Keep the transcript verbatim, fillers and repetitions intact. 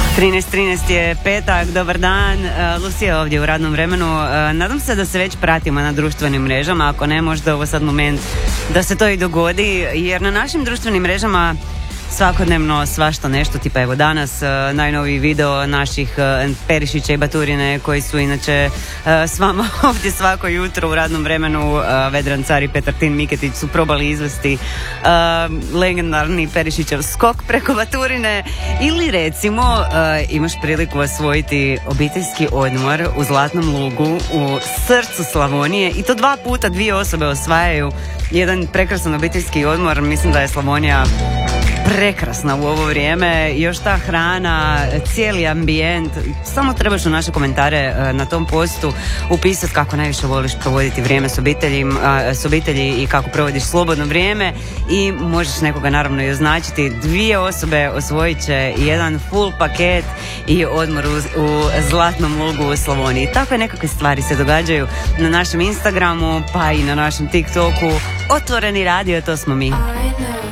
trinaest trinaest je petak, dobar dan, uh, Lucija ovdje u radnom vremenu. Uh, nadam se da se već pratimo na društvenim mrežama, ako ne možda ovo sad moment da se to i dogodi, jer na našim društvenim mrežama svakodnevno svašta nešto, tipa evo danas uh, najnoviji video naših uh, Perišića i Baturine koji su inače uh, s vama ovdje svako jutro u radnom vremenu. uh, Vedran Car i Petar Tin Miketić su probali izvesti uh, legendarni Perišićev skok preko Baturine, ili recimo uh, imaš priliku osvojiti obiteljski odmor u Zlatnom Lugu u srcu Slavonije, i to dva puta dvije osobe osvajaju jedan prekrasan obiteljski odmor. Mislim da je Slavonija prekrasna u ovo vrijeme, još ta hrana, cijeli ambijent. Samo trebaš u naše komentare na tom postu upisati kako najviše voliš provoditi vrijeme s obiteljim, s obitelji i kako provodiš slobodno vrijeme, i možeš nekoga naravno i označiti. Dvije osobe osvojit će jedan full paket i odmor u, u Zlatnom Lugu u Slavoniji. Takve nekakve stvari se događaju na našem Instagramu, pa i na našem TikToku. Otvoreni radio, to smo mi.